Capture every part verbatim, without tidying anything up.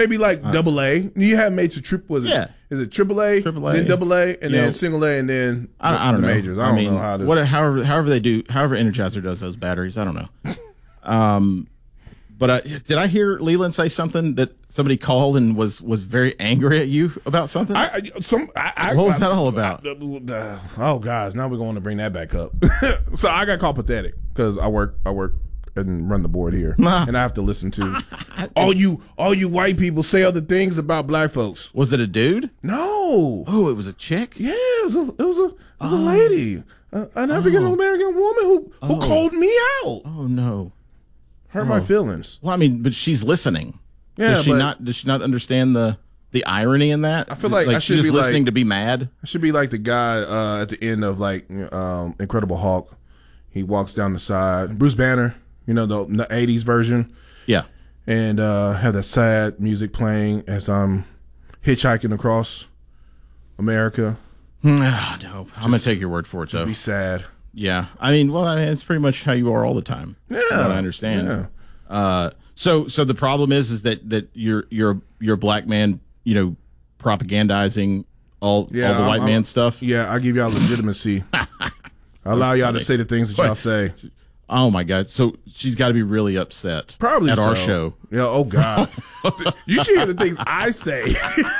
maybe like uh, double A. You have made to triple. Was it? Yeah. Is it triple A? Triple A, then double A, and then know, single A, and then I, I don't the know. majors. I don't I mean, know how this. What, however, however they do, however Energizer does those batteries, I don't know. um, but uh, did I hear Leland say something that somebody called and was was very angry at you about something? I, I, some. I, I, what was I, that all about? I, uh, oh, guys, now we're going to bring that back up. So I got called pathetic because I work. I work. And run the board here, and I have to listen to all you all you white people say other things about black folks. Was it a dude? No. Oh, it was a chick. Yeah, it was a it was a, it was oh. a lady, uh, an African American woman who who oh. called me out. Oh no, hurt oh. my feelings. Well, I mean, but she's listening. Yeah, does she but, not? Does she not understand the the irony in that? I feel like, like I she's just be listening like, to be mad. I should be like the guy uh, at the end of like um, Incredible Hulk. He walks down the side. Bruce Banner. You know, the, the eighties version. Yeah. And uh, have that sad music playing as I'm hitchhiking across America. Oh, no. Just, I'm going to take your word for it, though. Just be sad. Yeah. I mean, well, I mean, it's pretty much how you are all the time. Yeah. I understand. Yeah. Uh, so so the problem is is that, that you're, you're, you're a black man, you know, propagandizing all, yeah, all the I'm, white I'm, man stuff. Yeah, I give y'all legitimacy. I allow y'all funny. to say the things that y'all say. Oh my God! So she's got to be really upset. Probably at so. our show. Yeah. Oh God. You should hear the things I say.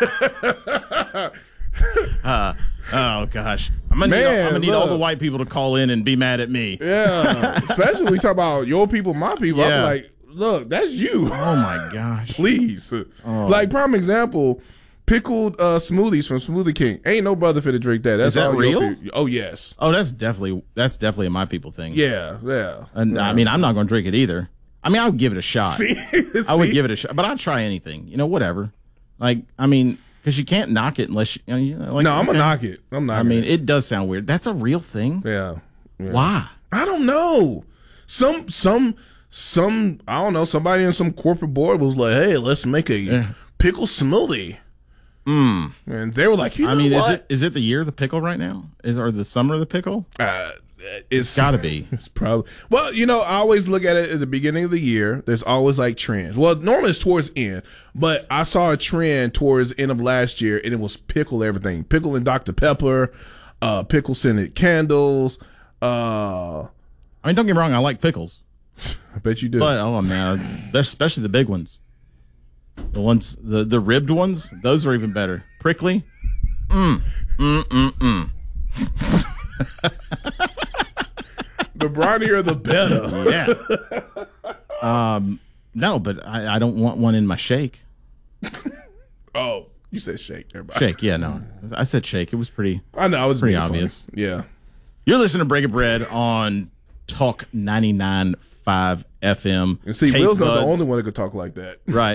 uh, oh gosh! I'm gonna Man, need, I'm gonna need all look. the white people to call in and be mad at me. Yeah. Especially when we talk about your people, my people. Yeah. I'm like, look, that's you. Oh my gosh! Please. Oh. Like prime example. Pickled uh, smoothies from Smoothie King. Ain't no brother fit to drink that. That's Is that all your real? people. Oh yes. Oh, that's definitely that's definitely a my people thing. Yeah, yeah. And yeah. I mean, I'm not going to drink it either. I mean, I would give it a shot. See? I would See? give it a shot, but I'd try anything. You know, whatever. Like, I mean, because you can't knock it unless you. you know, like, No, I'm okay. gonna knock it. I'm not. I mean, it does sound weird. That's a real thing. Yeah. yeah. Why? I don't know. Some some some I don't know. Somebody in some corporate board was like, "Hey, let's make a Yeah. pickle smoothie." Mm. And they were like, you know I mean, what? is it is it the year of the pickle right now? Is or the summer of the pickle? Uh, it's got to be. It's probably. Well, you know, I always look at it at the beginning of the year. There's always like trends. Well, normally it's towards end, but I saw a trend towards the end of last year, and it was pickle everything. Pickle and Doctor Pepper, uh, pickle scented candles. Uh, I mean, don't get me wrong. I like pickles, I bet you do. but oh man, especially the big ones. The ones, the, the ribbed ones, those are even better. Prickly. Mm, mm, mm, mm. The brownier, the better. Yeah. Um, no, but I, I don't want one in my shake. Oh, you said shake. Everybody. Shake, yeah, no. I said shake. It was pretty. I know. It was pretty being obvious. Funny. Yeah. You're listening to Breaking Bread on Talk ninety-nine point five F M. And see, Taste Will's not buds. the only one that could talk like that. Right.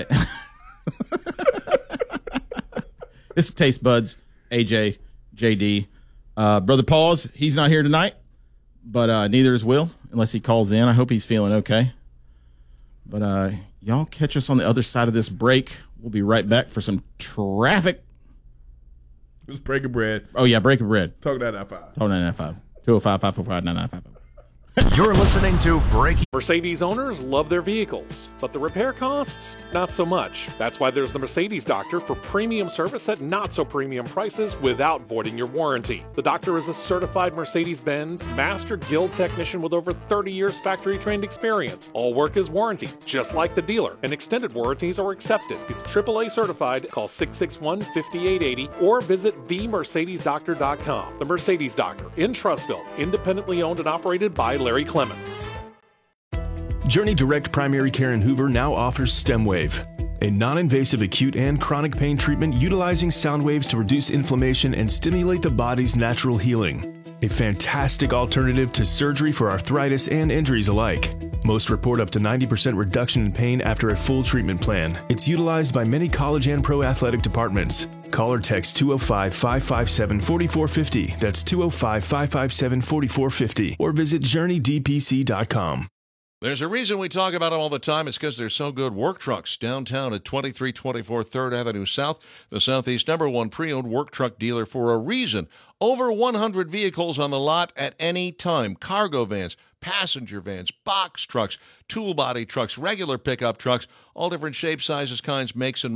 This is Taste Buds, A J, J D. Uh, Brother Paws, he's not here tonight, but uh, neither is Will, unless he calls in. I hope he's feeling okay. But uh, y'all catch us on the other side of this break. We'll be right back for some traffic. It's Breaking Bread. Oh, yeah, Breaking Bread. Talk that out five. Oh, nine nine five. two oh five, five four five, nine nine five five. You're listening to Breaking. Mercedes owners love their vehicles, but the repair costs, not so much. That's why there's the Mercedes Doctor for premium service at not so premium prices without voiding your warranty. The Doctor is a certified Mercedes-Benz Master Guild technician with over thirty years factory trained experience. All work is warranty, just like the dealer, and extended warranties are accepted. He's triple A certified. Call six six one, five eight eight zero or visit the mercedes doctor dot com. The Mercedes Doctor in Trussville, independently owned and operated by Larry Clements. Journey Direct Primary Care in Hoover now offers StemWave, a non-invasive acute and chronic pain treatment utilizing sound waves to reduce inflammation and stimulate the body's natural healing. A fantastic alternative to surgery for arthritis and injuries alike. Most report up to ninety percent reduction in pain after a full treatment plan. It's utilized by many college and pro athletic departments. Call or text two oh five, five five seven, four four five oh. That's two oh five, five five seven, four four five oh. Or visit journey d p c dot com. There's a reason we talk about them all the time. It's because they're so good. Work Trucks, downtown at twenty-three twenty-four third Avenue South, the Southeast number one pre-owned work truck dealer for a reason. Over one hundred vehicles on the lot at any time. Cargo vans, passenger vans, box trucks, tool body trucks, regular pickup trucks, all different shapes, sizes, kinds, makes, and